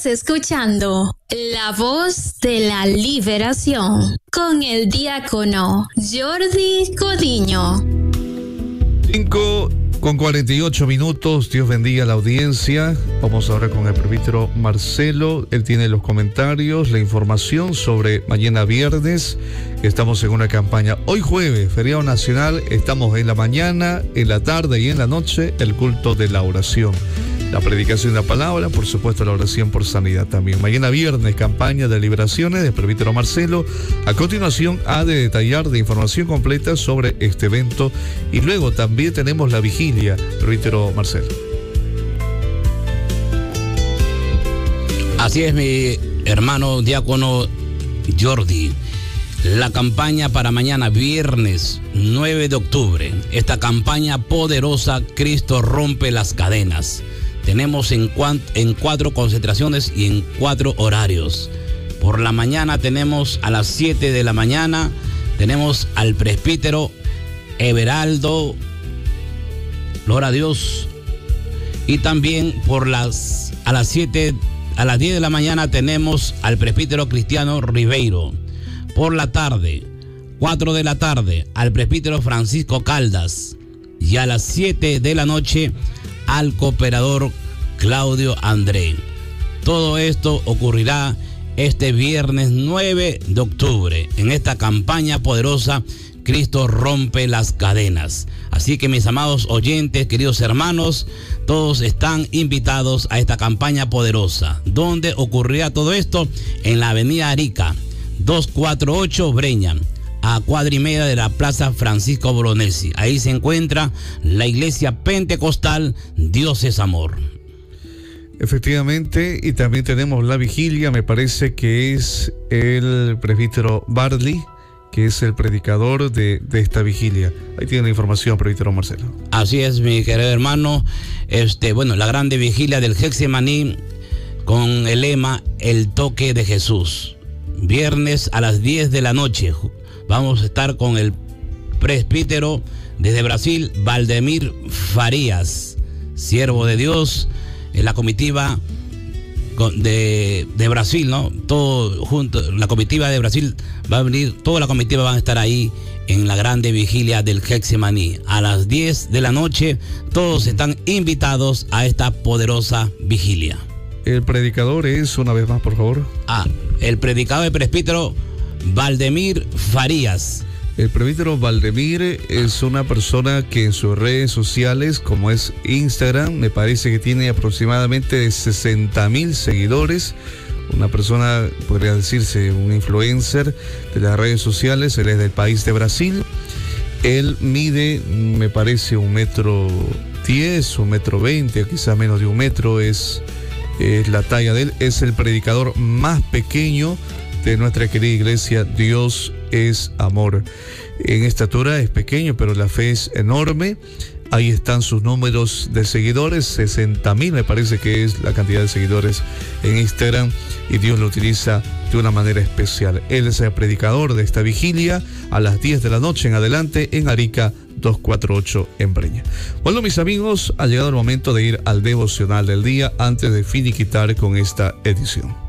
Estás escuchando La Voz de la Liberación con el diácono Jordi Codiño. 5:48. Dios bendiga a la audiencia. Vamos ahora con el presbítero Marcelo. Él tiene los comentarios, la información sobre mañana viernes. Estamos en una campaña. Hoy jueves, feriado nacional, estamos en la mañana, en la tarde y en la noche, el culto de la oración. La predicación de la palabra, por supuesto la oración por sanidad también. Mañana viernes, campaña de liberaciones del presbítero Marcelo. A continuación ha de detallar de información completa sobre este evento. Y luego también tenemos la vigilia, presbítero Marcelo. Así es, mi hermano diácono Jordi. La campaña para mañana viernes 9 de octubre. Esta campaña poderosa, Cristo rompe las cadenas. Tenemos en 4 concentraciones y en 4 horarios. Por la mañana tenemos a las 7 de la mañana, tenemos al presbítero Everaldo, gloria a Dios. Y también a las 10 de la mañana tenemos al presbítero Cristiano Ribeiro. Por la tarde, 4 de la tarde, al presbítero Francisco Caldas. Y a las 7 de la noche, al cooperador Claudio André. Todo esto ocurrirá este viernes 9 de octubre en esta campaña poderosa, Cristo rompe las cadenas. Así que mis amados oyentes, queridos hermanos, todos están invitados a esta campaña poderosa. ¿Dónde ocurrirá todo esto? En la avenida Arica, 248 Breña, a cuadra y media de la Plaza Francisco Bolognesi. Ahí se encuentra la iglesia pentecostal Dios es Amor. Efectivamente, y también tenemos la vigilia, me parece que es el presbítero Barley, que es el predicador de esta vigilia. Ahí tiene la información, presbítero Marcelo. Así es, mi querido hermano. La grande vigilia del Getsemaní con el lema El toque de Jesús. Viernes a las 10 de la noche. Vamos a estar con el presbítero desde Brasil, Valdemir Farías, siervo de Dios, en la comitiva de Brasil, ¿no? Todo junto, la comitiva de Brasil va a venir, toda la comitiva va a estar ahí en la grande vigilia del Getsemaní. A las 10 de la noche, todos están invitados a esta poderosa vigilia. El predicador es, una vez más, por favor. El predicador del presbítero Valdemir Farías. El presbítero Valdemir es una persona que en sus redes sociales, como es Instagram, me parece que tiene aproximadamente de 60.000 seguidores. Una persona, podría decirse, un influencer de las redes sociales. Él es del país de Brasil. Él mide, me parece, 1,10 m, 1,20 m, quizás menos de 1 metro es la talla de él. Es el predicador más pequeño de nuestra querida iglesia Dios es Amor. En estatura es pequeño, pero la fe es enorme. Ahí están sus números de seguidores, 60.000 me parece que es la cantidad de seguidores en Instagram, y Dios lo utiliza de una manera especial. Él es el predicador de esta vigilia a las 10 de la noche en adelante en Arica 248 en Breña. Bueno, mis amigos, ha llegado el momento de ir al devocional del día antes de finiquitar con esta edición.